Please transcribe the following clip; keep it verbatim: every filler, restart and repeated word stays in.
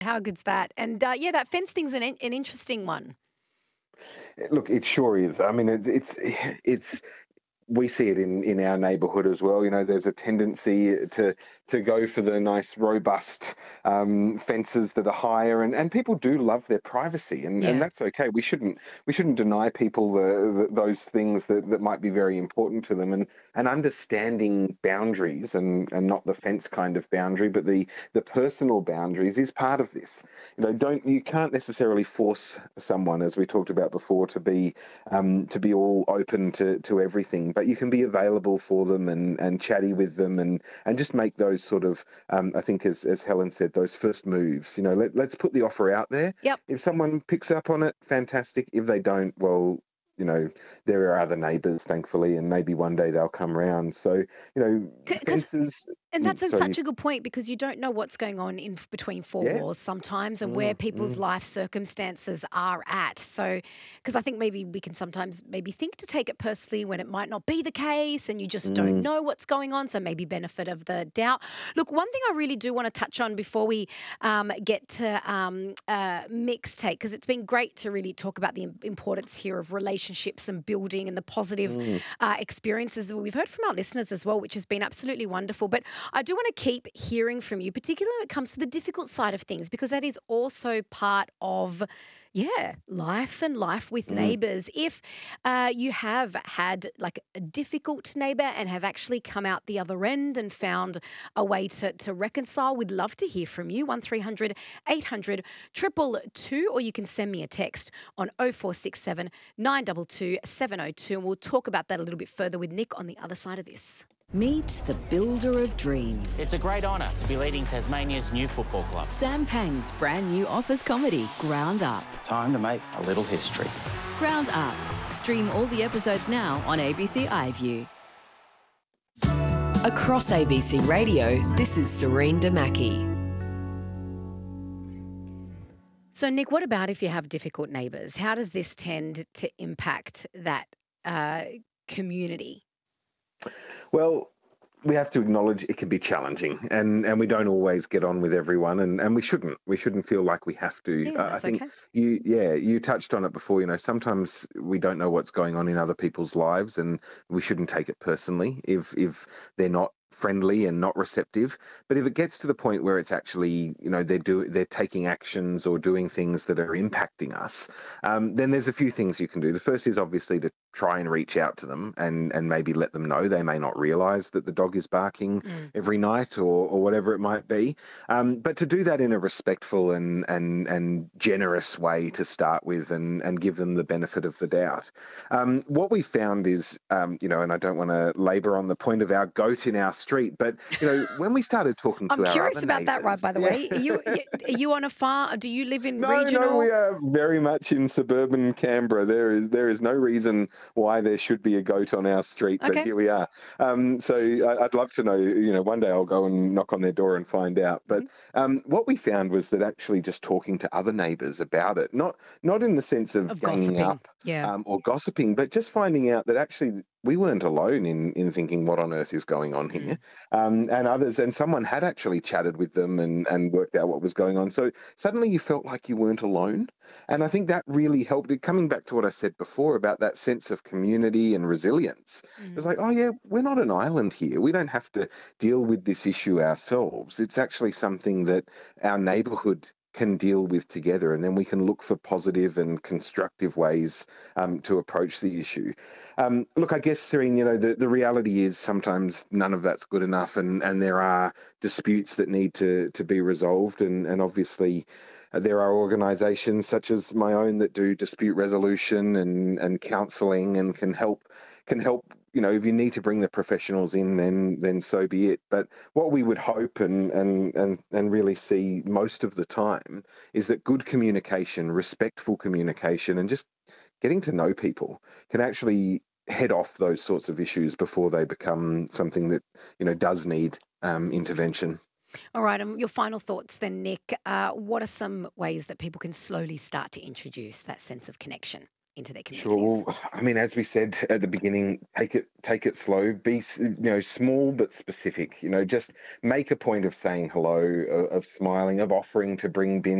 How good's that? And uh, yeah, that fence thing's an, in- an interesting one. Look, it sure is. I mean, it, it's it's we see it in in our neighbourhood as well. You know, there's a tendency to to go for the nice, robust um, fences that are higher, and, and people do love their privacy, and, and Yeah. that's okay. We shouldn't we shouldn't deny people the, the, those things that, that might be very important to them, and and understanding boundaries, and, and not the fence kind of boundary, but the the personal boundaries is part of this. You know, don't you can't necessarily force someone, as we talked about before, to be um, to be all open to, to everything, but you can be available for them and, and chatty with them, and, and just make those sort of, um, I think, as, as Helen said, those first moves. You know, let, let's put the offer out there. Yep. If someone picks up on it, fantastic. If they don't, well, you know, there are other neighbours, thankfully, and maybe one day they'll come round. So, you know, Because fences. And Mm, that's a, sorry. such a good point because you don't know what's going on in between four Yeah. walls sometimes and where Mm, people's mm, life circumstances are at. So, because I think maybe we can sometimes maybe think to take it personally when it might not be the case and you just don't mm, know what's going on. So, maybe benefit of the doubt. Look, one thing I really do want to touch on before we um, get to um, uh, mixtape, because it's been great to really talk about the im- importance here of relationships and building and the positive mm. uh, experiences that we've heard from our listeners as well, which has been absolutely wonderful. But I do want to keep hearing from you, particularly when it comes to the difficult side of things, because that is also part of, yeah, life and life with Mm. neighbours. If uh, you have had like a difficult neighbour and have actually come out the other end and found a way to, to reconcile, we'd love to hear from you. one three hundred eight hundred two two two, or you can send me a text on oh four six seven nine two two seven oh two, and we'll talk about that a little bit further with Nick on the other side of this. Meet the builder of dreams. It's a great honour to be leading Tasmania's new football club. Sam Pang's brand new office comedy, Ground Up. Time to make a little history. Ground Up. Stream all the episodes now on A B C iView. Across A B C Radio, this is Serene Damaki. So, Nick, what about if you have difficult neighbours? How does this tend to impact that uh, community? Well, we have to acknowledge it can be challenging, and, and we don't always get on with everyone, and, and we shouldn't. We shouldn't feel like we have to. Yeah, Uh, I that's think okay. you, yeah, you touched on it before. You know, sometimes we don't know what's going on in other people's lives, and we shouldn't take it personally if if they're not friendly and not receptive. But if it gets to the point where it's actually, you know, they're do they're taking actions or doing things that are impacting us, um, then there's a few things you can do. The first is obviously to try and reach out to them and and maybe let them know. They may not realise that the dog is barking Mm. every night, or or whatever it might be. Um, but to do that in a respectful and and and generous way to start with, and and give them the benefit of the doubt. Um, what we found is, um, you know, and I don't want to labour on the point of our goat in our street, but you know, when we started talking I'm to our curious other about that, right, neighbours, by the yeah. way. Are you, y- are you on a farm? Do you live in No, no, we regional? are very much in suburban Canberra. There is there is no reason why there should be a goat on our street, but Okay. here we are. Um, so I, I'd love to know. You know, one day I'll go and knock on their door and find out. But Mhm. um, what we found was that actually just talking to other neighbours about it, not not in the sense of Of ganging gossiping. up Yeah. um, or gossiping, but just finding out that actually we weren't alone in in thinking what on earth is going on here, Mm. um, and others, and someone had actually chatted with them and and worked out what was going on. So suddenly you felt like you weren't alone. And I think that really helped. It coming back to what I said before about that sense of community and resilience. It was Mm. like, oh yeah, we're not an island here. We don't have to deal with this issue ourselves. It's actually something that our neighbourhood can deal with together, and then we can look for positive and constructive ways um, to approach the issue. Um, look, I guess, Serene, you know, the, the reality is sometimes none of that's good enough, and, and there are disputes that need to to be resolved, and, and obviously uh, there are organisations such as my own that do dispute resolution and, and counselling, and can help can help. You know, if you need to bring the professionals in, then then so be it. But what we would hope and and and and really see most of the time is that good communication, respectful communication, and just getting to know people can actually head off those sorts of issues before they become something that, you know, does need um, intervention. All right. Um, your final thoughts then, Nick. Uh, what are some ways that people can slowly start to introduce that sense of connection? into their Sure. communities? Well, I mean, as we said at the beginning, take it take it slow. Be s- you know small but specific. You know, just make a point of saying hello, of, of smiling, of offering to bring bin